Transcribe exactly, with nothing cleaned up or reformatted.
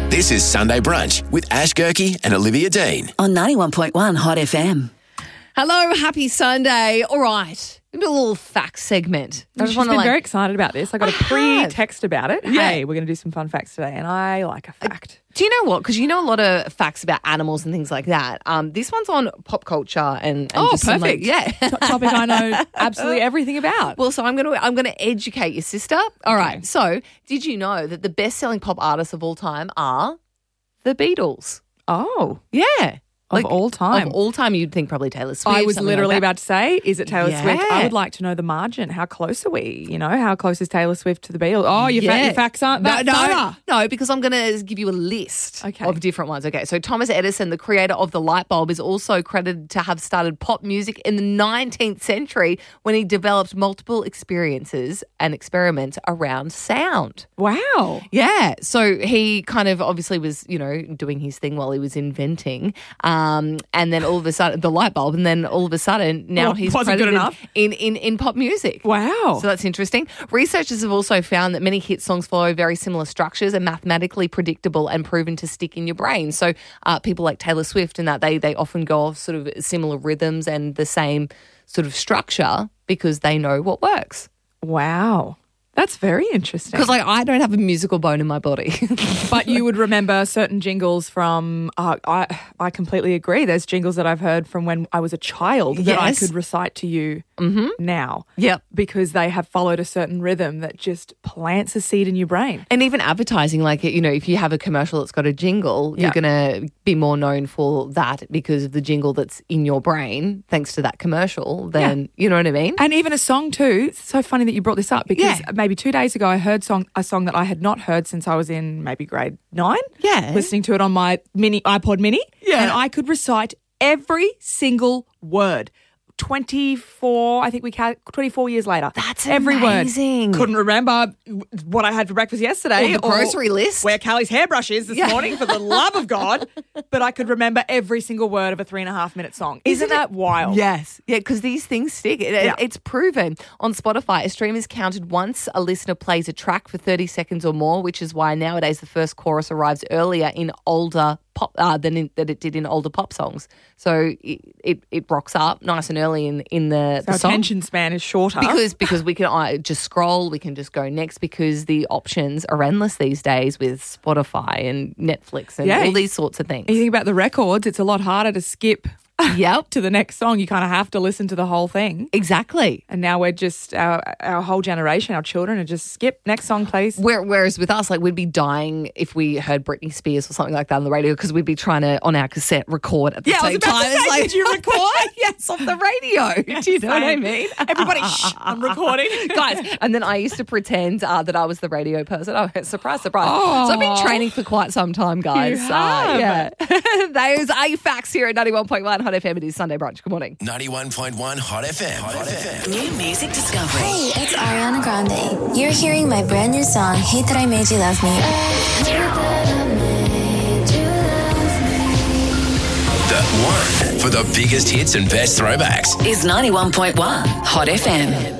This is Sunday Brunch with Ash Gerke and Olivia Dean. On ninety-one point one Hot F M. Hello, happy Sunday. All right, we're going to do a little fact segment. I She's been like, very excited about this. I got a I pre-text about it. Yeah. Hey, we're going to do some fun facts today, and I like a fact. Do you know what? Because you know a lot of facts about animals and things like that. Um, this one's on pop culture and, and Oh, just some, like- perfect. yeah. T- topic I know absolutely everything about. Well, so I'm going to I'm going to educate your sister. All right. So, did you know that the best-selling pop artists of all time are the Beatles? Oh, Yeah. of all time. Of all time, you'd think probably Taylor Swift. I was something literally like that. about to say, is it Taylor Yeah. Swift? I would like to know the margin. How close are we? You know, how close is Taylor Swift to the Beatles? Oh, your, fa- Yeah. your facts aren't that no, thorough. no, no, because I'm going to give you a list Okay. of different ones. Okay, so Thomas Edison, the creator of the light bulb, is also credited to have started pop music in the nineteenth century when he developed multiple experiences and experiments around sound. Wow. Yeah, so he kind of obviously was, you know, doing his thing while he was inventing, um, and then all of a sudden the light bulb, and then all of a sudden now Well, he's wasn't good credited enough. in in in pop music. Wow. So that's interesting. Researchers have also found that many hit songs follow very similar structures and mathematically predictable and proven to stick in your brain. So uh, people like Taylor Swift and that they they often go off sort of similar rhythms and the same sort of structure because they know what works. Wow. That's very interesting. Because like I don't have a musical bone in my body. But you would remember certain jingles from, uh, I I completely agree. There's jingles that I've heard from when I was a child that I Yes. could recite to you now. Yep. Because they have followed a certain rhythm that just plants a seed in your brain. And even advertising, like, you know, if you have a commercial that's got a jingle, Yeah. you're going to be more known for that because of the jingle that's in your brain, thanks to that commercial, then, you know what I mean? And even a song too. It's so funny that you brought this up because Yeah. maybe two days ago I heard song a song that I had not heard since I was in maybe grade nine. Yeah. Listening to it on my mini iPod mini. Yeah. And I could recite every single word. twenty-four, I think we count twenty-four years later. That's every amazing. word. Couldn't remember what I had for breakfast yesterday. Or the grocery list. Where Callie's hairbrush is this Yeah. morning, for the love of God. But I could remember every single word of a three and a half minute song. Isn't, Isn't it- that wild? Yes. Yeah, because these things stick. It, it- Yeah. It's proven. On Spotify, a stream is counted once a listener plays a track for thirty seconds or more, which is why nowadays the first chorus arrives earlier in older pop uh, than in, that it did in older pop songs. So it, it, it rocks up nice and early in, in the, So the song. attention span is shorter. Because because we can uh, just scroll, we can just go next because the options are endless these days with Spotify and Netflix and Yeah. all these sorts of things. you think about the records, it's a lot harder to skip Yep, to the next song. You kind of have to listen to the whole thing. exactly. And now we're just, our, our whole generation, our children are just skip, next song please. Where, whereas with us, like we'd be dying if we heard Britney Spears or something like that on the radio because we'd be trying to, on our cassette, record at the Yeah, I was same about time. to It's say, like, did you record? yes, off the radio. Do you know what I Same. mean? Everybody, shh, I'm recording. Guys, and then I used to pretend uh, that I was the radio person. Oh, surprise, surprise. So I've been Oh. training for quite some time, guys. You Uh, have. yeah. Those are your facts here at ninety-one point one Hot F M. It is Sunday Brunch. Good morning. ninety-one point one Hot F M. Hot F M. New music discovery. Hey, it's Ariana Grande. You're hearing my brand new song, Hate That I Made You Love Me. The one for the biggest hits and best throwbacks. Is ninety-one point one Hot F M.